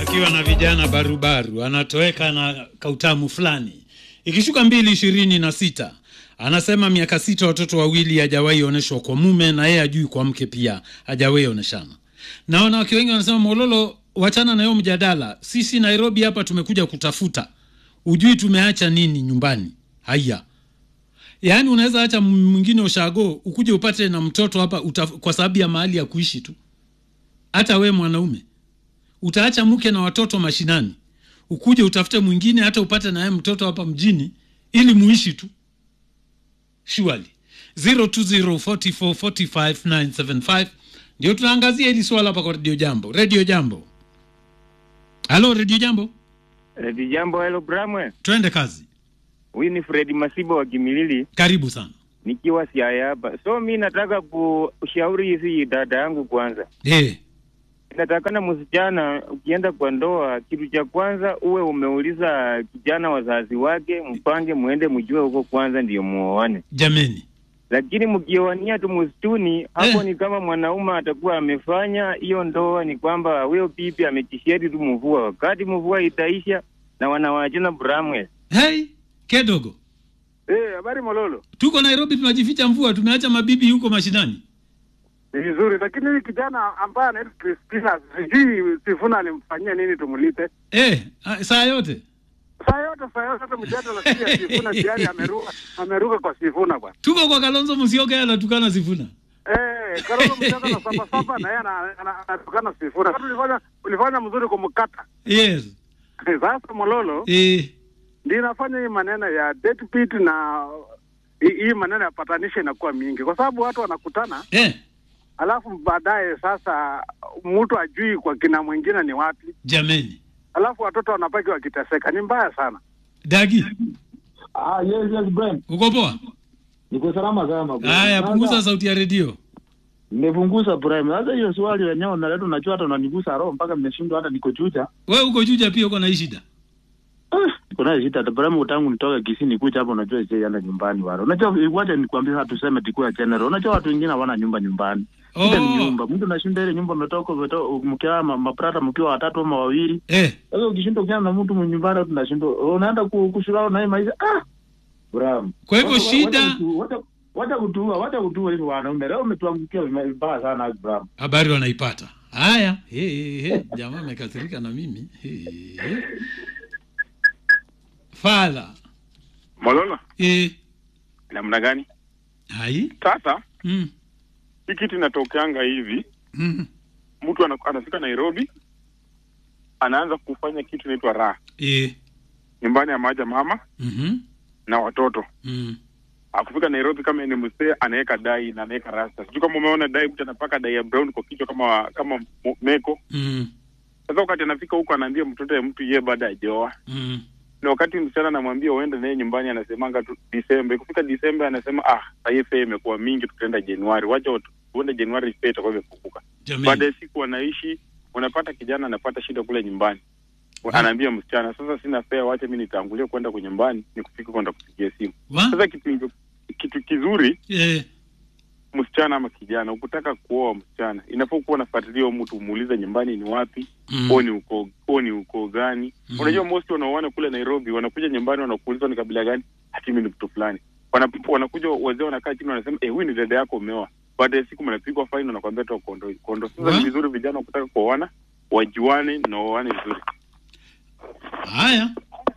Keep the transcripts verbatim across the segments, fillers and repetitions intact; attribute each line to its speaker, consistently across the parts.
Speaker 1: akiwa na vijana barubaru anatoweka na kautamu fulani. Ikishuka mbili ishirini na sita anasema miaka sita watoto wawili hajawahi oneshwa kwa mume na yeye ajui kwa mke pia hajawahi oneshana. Na wanawake wengi wanasema Mololo wachana na hiyo mjadala. Sisi Nairobi hapa tumekuja kutafuta. Ujui tumeacha nini nyumbani? Haya. Yaani unaweza acha mwingine ushago ukuje upate na mtoto hapa utaf, kwa sababu ya mahali ya kuishi tu. Hata we mwanaume utaacha mke na watoto mashinani ukuje utafute mwingine hata upate na yeye mtoto hapa mjini ili muishi tu. Surely zero two zero four four four five nine seven five ndio tunaangazia hili swala hapa kwa Radio Jambo. Radio Jambo. Hello Radio Jambo.
Speaker 2: Radio Jambo, hello Bramwe.
Speaker 1: Twende kazi.
Speaker 2: Huyu ni Fred Masibo wa Kimilili.
Speaker 1: Karibu sana.
Speaker 2: Nikiwa Siaya hapa. So mimi nataka kushauri hizi dada yangu kwanza.
Speaker 1: Eh.
Speaker 2: Natakana msichana ukienda kwa ndoa, kitu cha kwanza uwe umeuliza kijana wazazi wake, mpange muende mjue huko kwanza ndio muoane.
Speaker 1: Jameni.
Speaker 2: Lakini mkioania tu msituni, hapo eh, ni kama mwanaume atakuwa amefanya hiyo ndoa ni kwamba huyo pipi amekishedi tu mvua. Wakati mvua itaisha na wanawaachana Bramwe.
Speaker 1: Hey, kidogo.
Speaker 3: Eh, habari Mololo.
Speaker 1: Tuko Nairobi tunajificha mvua, tumeacha mabibi huko mashinani.
Speaker 3: Ni vizuri, lakini kijana ambaye anaitwa Christina sijui Sifuna alimfanyia nini tumulipe.
Speaker 1: Eh, saa yote.
Speaker 3: Saa yote saa yote hata mjadala nasikia Sifuna tayari ameruka ameruka kwa Sifuna bwana.
Speaker 1: Tuko kwa Kalonzo Musyoka anatukana Sifuna.
Speaker 3: Eh, Kalonzo Musyoka na sapa sapa na yeye anatukana Sifuna. Kama ulifanya ulifanya mzuri kumkata.
Speaker 1: Yes.
Speaker 3: Sasa Mololo.
Speaker 1: Eh.
Speaker 3: Ndio nafanya hii maneno ya date pit na hii maneno ya patanisha inakuwa mingi kwa sababu watu wanakutana.
Speaker 1: Eh.
Speaker 3: Alafu baadaye sasa mtu ajui kwa kina mwingine ni wapi.
Speaker 1: Jameni.
Speaker 3: Alafu watoto wanapaki wakiteseka, ni mbaya sana.
Speaker 1: Dagi.
Speaker 4: Ah, yes, yes, Brent.
Speaker 1: Uko poa?
Speaker 4: Niko salama sana.
Speaker 1: Haya, punguza sauti ya redio.
Speaker 4: Nimepunguza Prime. Sasa hiyo swali wenyewe unaleta unajua hata unanigusa roho mpaka nimeshindwa hata niko Chuja.
Speaker 1: Wewe uko Chuja pia uko na shida?
Speaker 4: Ah, kuna shida. Prime utangu nitoka Kisini kuja hapo unajua je yana nyumbani bwana. Unajua wacha nikwambie hata tuseme tikua general. Unajua watu wengine hawana nyumba nyumbani.
Speaker 1: Oh.
Speaker 4: Ni nyumba. Mtu anashinda ile nyumba umetoka mkiwa maprata mkiwa watatu ama wawili.
Speaker 1: Eh.
Speaker 4: Sasa ukishinda ukiana na mtu nyumbani tunashinda unaenda kushurao na maisha. Ah. Bram.
Speaker 1: Kwa hivyo shida
Speaker 4: wacha wacha kutua, wacha kutua hivi wanaume. Leo umetuangukia vibaya sana Bram.
Speaker 1: Habari wanaipata. Haya, he he he, jamaa amekasirika na mimi. He he. Fala.
Speaker 5: Mololo.
Speaker 1: Eh.
Speaker 5: Namna gani?
Speaker 1: Hai.
Speaker 5: Sasa.
Speaker 1: Mm.
Speaker 5: Hii kitu inatokeanga hivi.
Speaker 1: Mm.
Speaker 5: Mtu anafika Nairobi anaanza kufanya kitu inaitwa raha.
Speaker 1: Eh.
Speaker 5: Nyumbani ya maja mama.
Speaker 1: Mhm.
Speaker 5: Na watoto.
Speaker 1: Mm.
Speaker 5: Akufika Nairobi kama ni mzee anaweka dai na anaweka rasta. Sijui kama umeona dai mtu anapaka dai ya brown kwa kichwa kama kama meko.
Speaker 1: Mm.
Speaker 5: Sasa wakati anafika huko anaambia mtoto ya mtu yeye baada hajaoa.
Speaker 1: Mm.
Speaker 5: Na wakati msichana anamwambia uende naye nyumbani anasemanga tu Disemba. Ikifika Disemba anasema ah, sasa fare imekuwa mingi tutaenda Januari. Wacha tuende Januari fare itakuwa imepunguka. Baada ya siku wanaishi unapata kijana anapata shida kule nyumbani. Wow. Anaambia msichana sasa sina fare, wacha mimi nitangulie kwenda kwa nyumbani nikufika kwenda kupigia simu.
Speaker 1: Wow.
Speaker 5: Sasa kitu kitu kizuri
Speaker 1: eh,
Speaker 5: msichana ama kijana ukitaka kuoa msichana inafaa kuwa nafuatilia mtu umuulize nyumbani ni wapi,
Speaker 1: mm.
Speaker 5: oni uko oni uko gani.
Speaker 1: Mm.
Speaker 5: Unajua most wanaoana kule Nairobi wanakuja nyumbani wanakuuliza ni kabila gani, hati mimi ni mtu fulani. Wanapipo wanakuja wazee wanakaa chini wanasema eh, huyu ni dada yako umeoa. Baada ya siku mnapigwa fine na nakwambia tu kondo kondo. Sasa ni vizuri vijana ukitaka kuoana wajuane na waoane vizuri.
Speaker 1: Haya.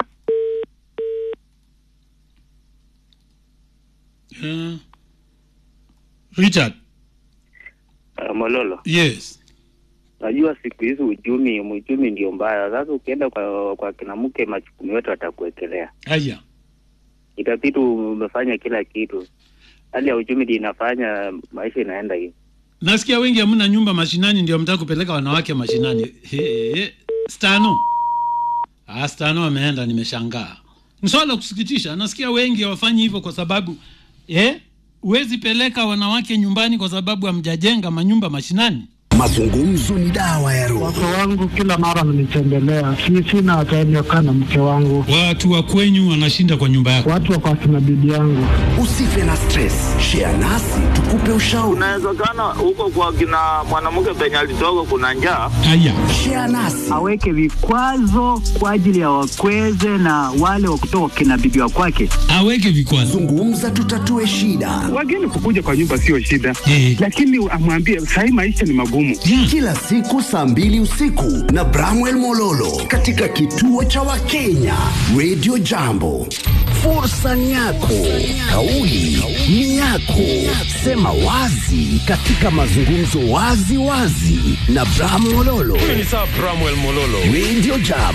Speaker 1: Uh, Richard.
Speaker 2: Uh, Mololo.
Speaker 1: Yes.
Speaker 2: Najua siku hizi ujumi, ujumi ndio mbaya. Sasa ukienda kwa kwa kina mke majukumu yote watakuwekelea.
Speaker 1: Haya.
Speaker 2: Itabidi umefanya kila kitu. Hali ya ujumi ndio inafanya maisha inaenda hivi.
Speaker 1: Nasikia wengi hamna nyumba mashinani ndio mtaka kupeleka wanawake mashinani. He, he. Stano. Ah, Stano ameenda nimeshangaa. Ni swala kusikitisha. Nasikia wengi hawafanyi hivyo kwa sababu eh, huwezi peleka wanawake nyumbani kwa sababu hamjajenga manyumba mashinani.
Speaker 6: Mazungumzo ni dawa ya roho.
Speaker 3: Wake wangu kila mara wananitembelea. Si sina ataenyoka na mke wangu.
Speaker 1: Watu wa kwenyu wanashinda kwa nyumba yako.
Speaker 3: Watu wako akina bibi yangu.
Speaker 6: Usife na stress. Share nasi tukupe ushauri.
Speaker 7: Unawezekana huko kwa kina mwanamke penye alitoka kuna njaa.
Speaker 1: Haya.
Speaker 6: Share nasi.
Speaker 8: Aweke vikwazo kwa ajili ya wakweze na wale wa kutoka kina bibi wa kwake.
Speaker 1: Aweke vikwazo.
Speaker 6: Zungumza tutatue shida.
Speaker 3: Wageni kukuja kwa nyumba sio shida.
Speaker 1: Eh.
Speaker 3: Lakini amwambie sasa maisha ni magumu.
Speaker 1: Yeah.
Speaker 6: Kila siku saa mbili usiku na Bramwell Mololo katika kituo cha Wakenya Radio Jambo. Fursa ni yako, kauli ni yako. Sema wazi katika mazungumzo wazi wazi na Bramwell Mololo.
Speaker 9: Ni saa Bramwell Mololo.
Speaker 6: Radio Jambo.